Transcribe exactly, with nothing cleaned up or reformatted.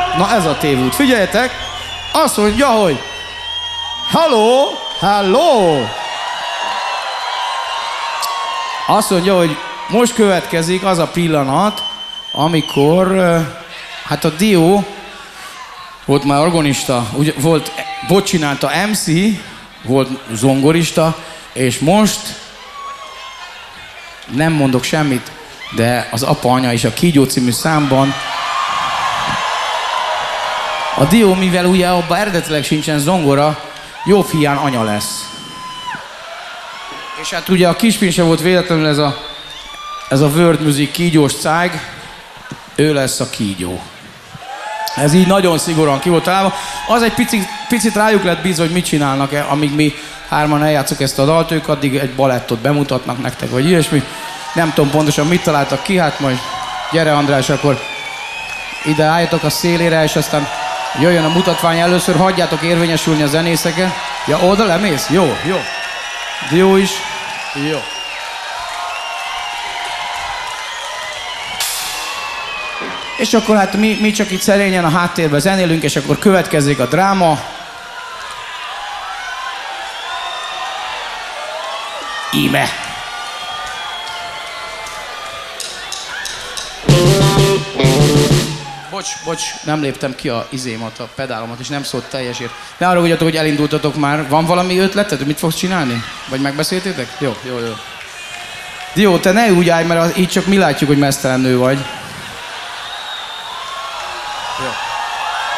Na ez a tévút. Figyeljetek! Azt mondja, hogy halló, halló! Azt mondja, hogy most következik az a pillanat, amikor hát a Dio volt már organista, ugye, volt, volt csinálta em cé, volt zongorista, és most nem mondok semmit, de az Apa, Anya és a Kígyó című számban a Dio, mivel ugye abban eredetileg sincsen zongora, jó fián anya lesz. És hát ugye a Kispin sem volt véletlenül ez a, ez a World Music kígyós cág, ő lesz a kígyó. Ez így nagyon szigorúan ki volt találva. Az egy picit, picit rájuk lett bízva, hogy mit csinálnak, amíg mi hárman eljátszok ezt a dalt, ők addig egy balettot bemutatnak nektek, vagy ilyesmi. Nem tudom pontosan mit találtak ki, hát majd gyere András, akkor ide álljatok a szélére, és aztán jöjjön a mutatvány először, hagyjátok érvényesülni a zenészeket. Ja, oda lemész? Jó, jó. Jó is. Jó. És akkor hát mi, mi csak itt szerényen a háttérben zenélünk, és akkor következik a dráma. Íme. Bocs, bocs, nem léptem ki a izémat, a pedálomat, és nem szólt teljesért. Ne arra ugyatok, hogy elindultatok már. Van valami ötleted, mit fogsz csinálni? Vagy megbeszéltétek? Jó, jó, jó. Jó, te ne úgy állj, mert így csak mi látjuk, hogy meztelen nő vagy.